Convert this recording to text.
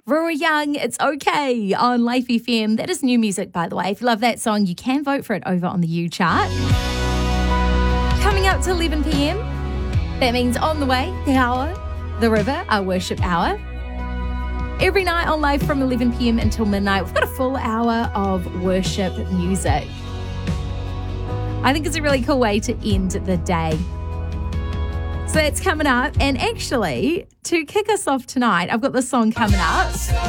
Rory Young, It's Okay on Life FM. That is new music, by the way. If you love that song, you can vote for it over on the U chart. Coming up to 11 p.m, that means on the way, the hour, the river, our worship hour. Every night on Live from 11 p.m. until midnight, we've got a full hour of worship music. I think it's a really cool way to end the day. So that's coming up. And actually, to kick us off tonight, I've got this song coming up.